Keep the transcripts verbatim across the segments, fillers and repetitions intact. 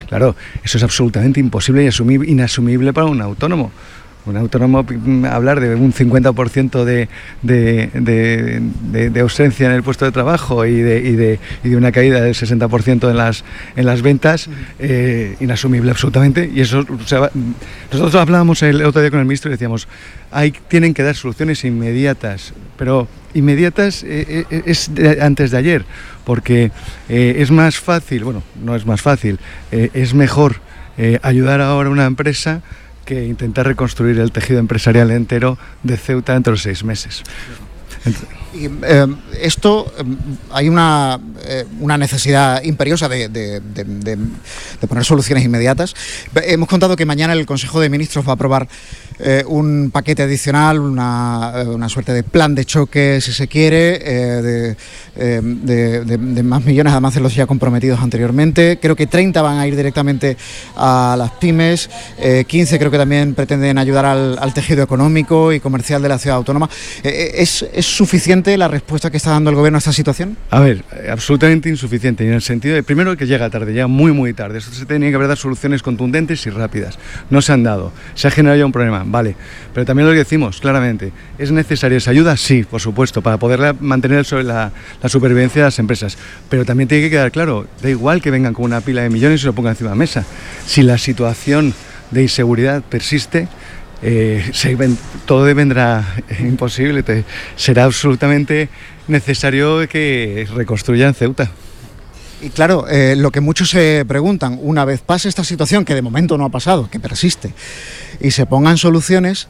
Claro, eso es absolutamente imposible y asumir, inasumible para un autónomo. Un autónomo, hablar de un cincuenta por ciento de, de, de, de, de ausencia en el puesto de trabajo y de, y de, y de una caída del sesenta por ciento en las, en las ventas, eh, inasumible absolutamente. Y eso, o sea, nosotros hablábamos el otro día con el ministro y decíamos, hay, tienen que dar soluciones inmediatas, pero inmediatas eh, eh, es de, antes de ayer, porque eh, es más fácil, bueno, no es más fácil, eh, es mejor eh, ayudar ahora a una empresa que intentar reconstruir el tejido empresarial entero de Ceuta dentro de seis meses. Y, eh, esto, eh, hay una, eh, una necesidad imperiosa de, de, de, de, de poner soluciones inmediatas. Hemos contado que mañana el Consejo de Ministros va a aprobar eh, un paquete adicional, una, una suerte de plan de choque, si se quiere, eh, de, eh, de, de, de más millones, además de los ya comprometidos anteriormente. Creo que treinta van a ir directamente a las pymes, eh, quince creo que también pretenden ayudar al, al tejido económico y comercial de la ciudad autónoma. Eh, ¿es, ¿Es suficiente la respuesta que está dando el gobierno a esta situación? A ver, absolutamente insuficiente, y en el sentido de, primero, que llega tarde, llega muy muy tarde. Esto se tenía que haber dado soluciones contundentes y rápidas. No se han dado, se ha generado ya un problema, vale, pero también lo que decimos claramente, ¿es necesaria esa ayuda? Sí, por supuesto, para poder mantener sobre la, la supervivencia de las empresas, pero también tiene que quedar claro, da igual que vengan con una pila de millones y lo pongan encima de la mesa. Si la situación de inseguridad persiste, Eh, se, todo vendrá imposible, te, será absolutamente necesario que reconstruyan Ceuta. Y claro, eh, lo que muchos se preguntan, una vez pase esta situación, que de momento no ha pasado, que persiste, y se pongan soluciones,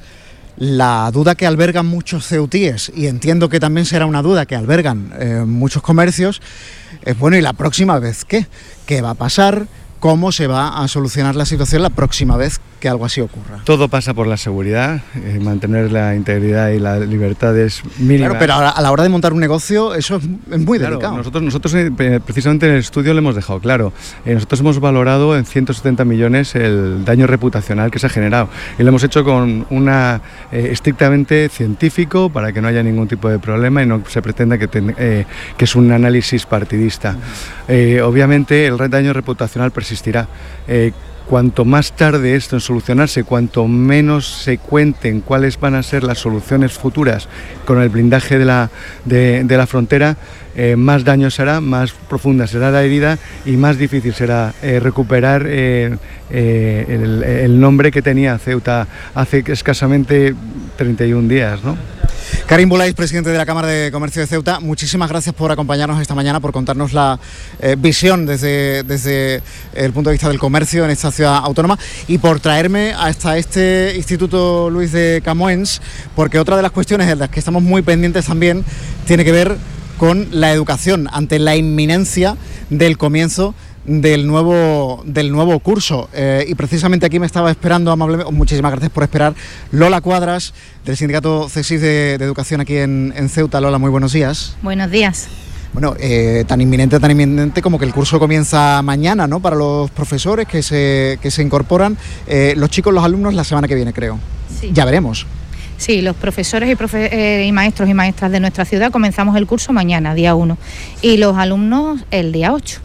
la duda que albergan muchos ceutíes, y entiendo que también será una duda que albergan eh, muchos comercios, es bueno, ¿y la próxima vez qué? ¿Qué va a pasar? ¿Cómo se va a solucionar la situación la próxima vez que algo así ocurra? Todo pasa por la seguridad, eh, mantener la integridad y las libertades mínimas. Claro, pero a la hora de montar un negocio eso es, es muy claro, delicado. Nosotros, nosotros eh, precisamente en el estudio lo hemos dejado claro. Eh, nosotros hemos valorado en ciento setenta millones el daño reputacional que se ha generado. Y lo hemos hecho con una eh, estrictamente científico para que no haya ningún tipo de problema y no se pretenda que, ten, eh, que es un análisis partidista. Eh, obviamente el daño reputacional persistirá. Eh, Cuanto más tarde esto en solucionarse, cuanto menos se cuenten cuáles van a ser las soluciones futuras con el blindaje de la, de, de la frontera, eh, más daño será, más profunda será la herida y más difícil será eh, recuperar eh, eh, el, el nombre que tenía Ceuta hace escasamente treinta y un días, ¿no? Karim Boulais, presidente de la Cámara de Comercio de Ceuta, muchísimas gracias por acompañarnos esta mañana, por contarnos la eh, visión desde, desde el punto de vista del comercio en esta ciudad autónoma y por traerme hasta este Instituto Luis de Camoens, porque otra de las cuestiones en las que estamos muy pendientes también tiene que ver con la educación ante la inminencia del comienzo del nuevo del nuevo curso eh, y precisamente aquí me estaba esperando amablemente, muchísimas gracias por esperar, Lola Cuadras del sindicato CESIF de, de Educación aquí en, en Ceuta. Lola, muy buenos días. Buenos días. Bueno, eh, tan inminente, tan inminente como que el curso comienza mañana, ¿no? Para los profesores que se, que se incorporan, eh, los chicos, los alumnos la semana que viene, creo. Sí. Ya veremos. Sí, los profesores y, profe eh, y maestros y maestras de nuestra ciudad comenzamos el curso mañana, día uno, y los alumnos el día ocho.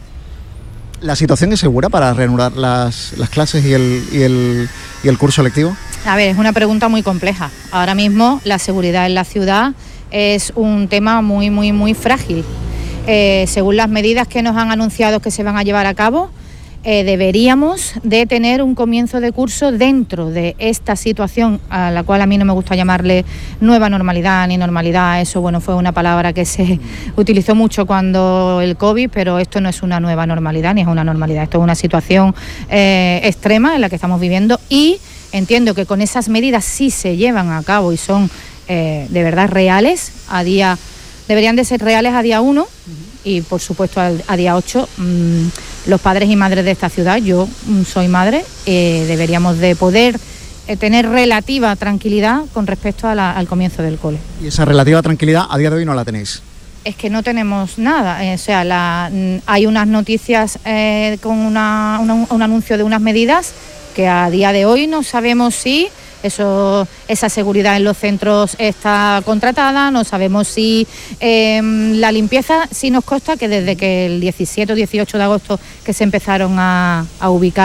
¿La situación es segura para reanudar las, las clases y el, y, el, y el curso lectivo? A ver, es una pregunta muy compleja. Ahora mismo la seguridad en la ciudad es un tema muy, muy, muy frágil. Eh, según las medidas que nos han anunciado que se van a llevar a cabo, eh, deberíamos de tener un comienzo de curso dentro de esta situación, a la cual a mí no me gusta llamarle nueva normalidad ni normalidad. Eso, bueno, fue una palabra que se utilizó mucho cuando el COVID, pero esto no es una nueva normalidad ni es una normalidad. Esto es una situación eh, extrema en la que estamos viviendo y entiendo que con esas medidas sí se llevan a cabo y son eh, de verdad reales a día, deberían de ser reales a día uno y por supuesto a, a día ocho. Mmm, los padres y madres de esta ciudad, yo mmm, soy madre, eh, deberíamos de poder eh, tener relativa tranquilidad con respecto a la, al comienzo del cole. ¿Y esa relativa tranquilidad a día de hoy no la tenéis? Es que no tenemos nada, eh, o sea, la, hay unas noticias eh, con una, una, un anuncio de unas medidas que a día de hoy no sabemos si eso, esa seguridad en los centros está contratada, no sabemos si eh, la limpieza, sí nos consta que desde que el diecisiete o dieciocho de agosto que se empezaron a, a ubicar